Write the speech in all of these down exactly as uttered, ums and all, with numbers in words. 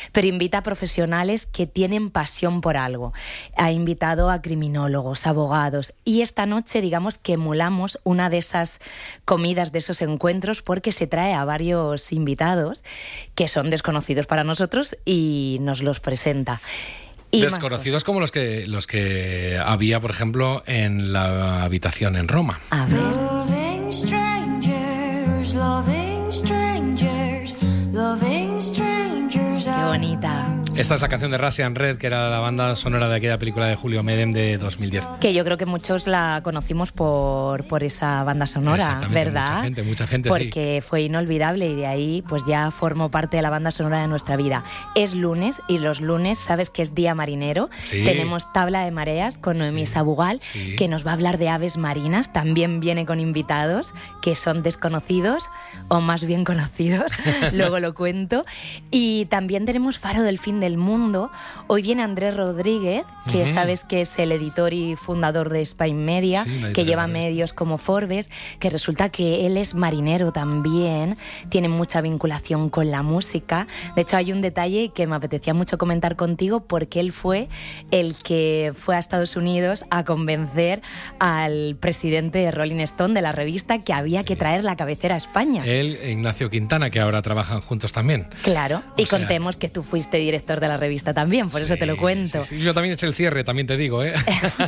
pero invita a profesionales que tienen pasión por algo. Ha invitado a criminólogos, abogados, y esta noche digamos que emulamos una de esas comidas, de esos encuentros, porque se trae a varios invitados que son desconocidos para nosotros y nos los presenta. Y desconocidos como los que los que había, por ejemplo, en la habitación en Roma. A ver. Loving strangers, loving strangers, loving strangers. Qué bonita. Esta es la canción de Russian Red, que era la banda sonora de aquella película de Julio Medem de dos mil diez. Que yo creo que muchos la conocimos por, por esa banda sonora, ¿verdad? Mucha gente, mucha gente, Porque sí. fue inolvidable y de ahí pues ya formó parte de la banda sonora de nuestra vida. Es lunes y los lunes, sabes que es día marinero. Sí. Tenemos Tabla de Mareas con Noemí Sí. Sabugal, Sí. que nos va a hablar de aves marinas. También viene con invitados que son desconocidos o más bien conocidos. Luego lo cuento. Y también tenemos Faro del Fin del Mundo. Hoy viene Andrés Rodríguez, que Uh-huh. sabes que es el editor y fundador de Spain Media, Sí, que lleva medios como Forbes, que resulta que él es marinero también, tiene mucha vinculación con la música. De hecho, hay un detalle que me apetecía mucho comentar contigo, porque él fue el que fue a Estados Unidos a convencer al presidente de Rolling Stone, de la revista, que había que traer la cabecera a España. Él e Ignacio Quintana, que ahora trabajan juntos también. Claro, O y sea, contemos que tú fuiste director de la revista también, por eso Sí, te lo cuento. sí, sí. Yo también eché el cierre, también te digo, ¿eh?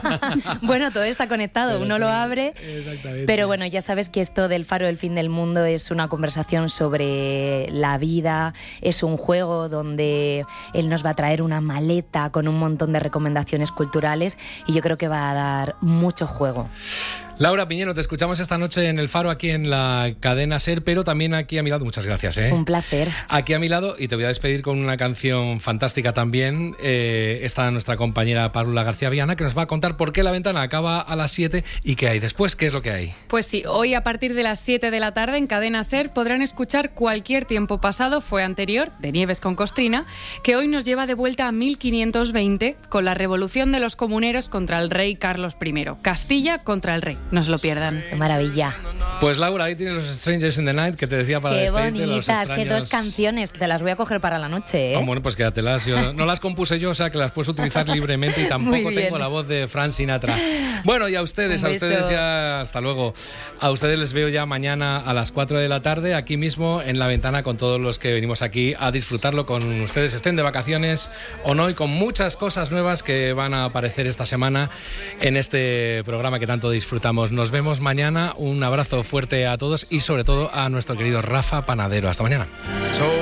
Bueno, todo está conectado, Pero uno lo todo- abre. Exactamente. Pero bueno, ya sabes que esto del Faro del Fin del Mundo es una conversación sobre la vida, es un juego donde él nos va a traer una maleta con un montón de recomendaciones culturales y yo creo que va a dar mucho juego. Laura Piñero, te escuchamos esta noche en El Faro, aquí en la cadena SER, pero también aquí a mi lado. Muchas gracias, ¿eh? Un placer. Aquí a mi lado, y te voy a despedir con una canción fantástica también. Eh, está nuestra compañera Paula García Viana, que nos va a contar por qué La Ventana acaba a las siete y qué hay después, qué es lo que hay. Pues sí, hoy a partir de las siete de la tarde en Cadena SER podrán escuchar Cualquier tiempo pasado fue anterior, de Nieves con Costrina, que hoy nos lleva de vuelta a mil quinientos veinte con la revolución de los comuneros contra el rey Carlos primero. Castilla contra el rey. No se lo pierdan. Qué maravilla. Pues Laura, ahí tienes los Strangers in the Night, que te decía para Qué despedirte, los bonitas, qué dos extraños- canciones. Te las voy a coger para la noche, ¿eh? Ah, bueno, pues quédatelas. Yo no las compuse yo, o sea que las puedes utilizar libremente y tampoco Muy bien. tengo la voz de Frank Sinatra. Bueno, y a ustedes, Un a ustedes beso. ya, hasta luego. A ustedes les veo ya mañana a las cuatro de la tarde, aquí mismo en La Ventana, con todos los que venimos aquí a disfrutarlo con ustedes, estén de vacaciones o no, y con muchas cosas nuevas que van a aparecer esta semana en este programa que tanto disfrutamos. Nos vemos mañana, un abrazo fuerte a todos y sobre todo a nuestro querido Rafa Panadero. Hasta mañana.